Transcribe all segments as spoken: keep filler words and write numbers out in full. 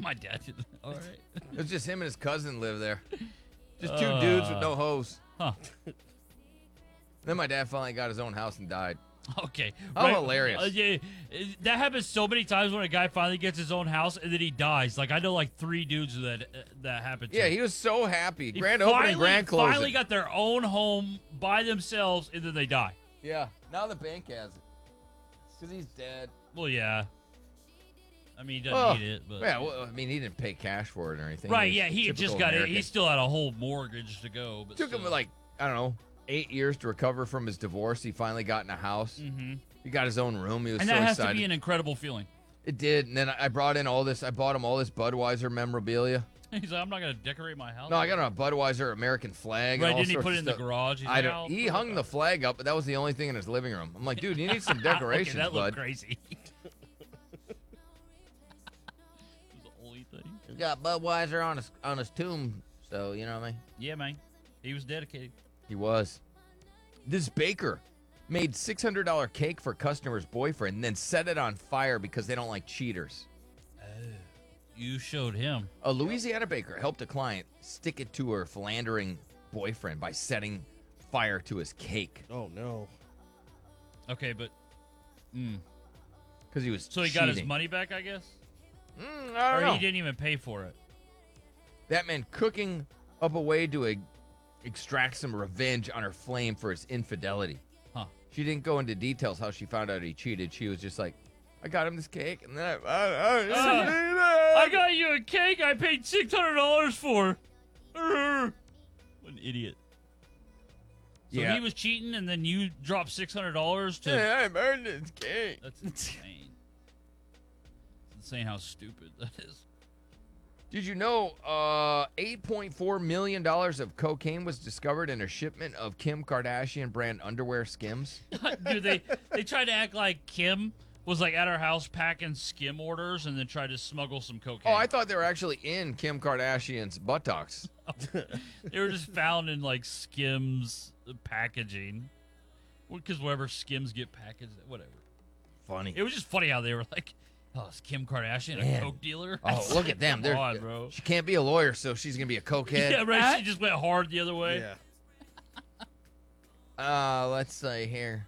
My dad did. All right. It was just him and his cousin live there. Just two Uh, dudes with no hose. Huh. Then my dad finally got his own house and died. Okay. How hilarious. Uh, yeah, it- that happens so many times when a guy finally gets his own house and then he dies. Like I know like three dudes that uh, that happened to. Yeah, he was so happy. He Grand finally, opening, grand closing. Finally got their own home by themselves and then they die. Yeah, now the bank has it. Because he's dead. Well, yeah. I mean, he doesn't Well, need it, but Yeah, well, I mean, he didn't pay cash for it or anything. right. was Yeah, he had just typical got it. American. He still had a whole mortgage to go. But Took him still. like, I don't know, eight years to recover from his divorce. He finally got in a house. Mm-hmm. He got his own room. He was And so that has excited. to be an incredible feeling. It did. And then I brought in all this. I bought him all this Budweiser memorabilia. He's like, I'm not gonna decorate my house. No, I got him a Budweiser American flag. Right? And all Didn't he sorts put of it in the stuff. garage? He's I like, don't, "I'll he put hung it the up." flag up, but that was the only thing in his living room. I'm like, dude, you need some decorations, okay, that bud. looked crazy. It was the only thing. Got Budweiser on his on his tomb, so you know what I mean. Yeah, man. He was dedicated. He was. This baker made six hundred dollar cake for customer's boyfriend, and then set it on fire because they don't like cheaters. You showed him. A Louisiana baker helped a client stick it to her philandering boyfriend by setting fire to his cake Oh, no. Okay, but mm. because he was so he got his cheating. money back, I guess, Mm, I or don't know. he didn't even pay for it. That meant cooking up a way to uh, extract some revenge on her flame for his infidelity. Huh? She didn't go into details how she found out he cheated. She was just like, I got him this cake, and then I, I, I, I got you a cake I paid six hundred dollars for. What an idiot. So Yeah. he was cheating, and then you dropped six hundred dollars to. Yeah, I burned this cake. That's insane. It's insane how stupid that is. Did you know uh, eight point four million dollars of cocaine was discovered in a shipment of Kim Kardashian brand underwear Skims? Dude, they they tried to act like Kim was like at our house packing skim orders and then tried to smuggle some cocaine. Oh, I thought they were actually in Kim Kardashian's buttocks. They were just found in like Skims packaging. Because wherever Skims get packaged, whatever. Funny. It was just funny how they were like, oh, is Kim Kardashian Man. a coke dealer? Oh, look at them. Come They're, on, bro. She can't be a lawyer, so she's going to be a cokehead. Yeah, right. She just went hard the other way. Yeah. Uh, let's see here.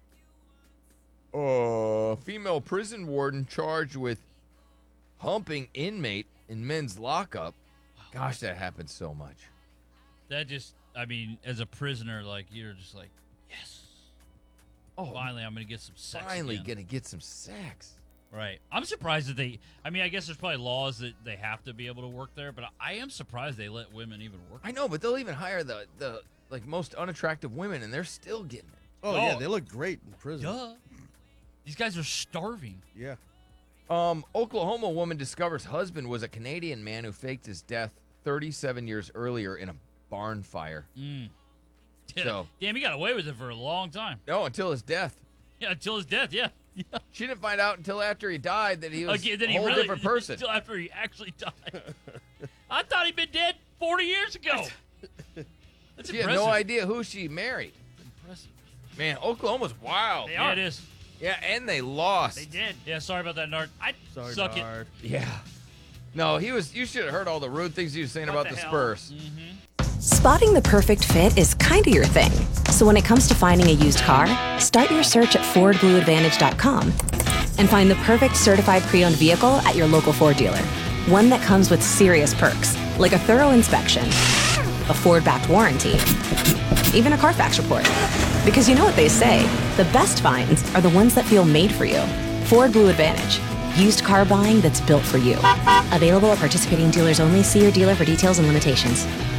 Uh, female prison warden charged with humping inmate in men's lockup. Gosh, that happens so much. That just, I mean, as a prisoner, like, you're just like, yes. Oh, Finally, I'm going to get some sex finally again. gonna get some sex. Right. I'm surprised that they, I mean, I guess there's probably laws that they have to be able to work there, but I am surprised they let women even work. I know, but they'll even hire the the like most unattractive women, and they're still getting it. Oh, yeah, Oh. they look great in prison. Duh. These guys are starving. Yeah. Um, Oklahoma woman discovers husband was a Canadian man who faked his death thirty-seven years earlier in a barn fire. Mm. So- Damn, he got away with it for a long time. No, until his death. Yeah, until his death, yeah. Yeah. She didn't find out until after he died that he was Again, then a he whole really, different person. Until after he actually died. I thought he'd been dead forty years ago. That's She had impressive. no idea who she married. Impressive. Man, Oklahoma's wild. They yeah, it is. Yeah, and they lost. They did. Yeah, sorry about that, Nard. I Sorry, suck Nard. Yeah. No, he was. You should have heard all the rude things he was saying about the the, hell? Spurs. Spotting the perfect fit is kind of your thing. So when it comes to finding a used car, start your search at Ford Blue Advantage dot com and find the perfect certified pre-owned vehicle at your local Ford dealer. One that comes with serious perks, like a thorough inspection, a Ford-backed warranty, even a Carfax report. Because you know what they say, the best finds are the ones that feel made for you. Ford Blue Advantage. Used car buying that's built for you. Available at participating dealers only. See your dealer for details and limitations.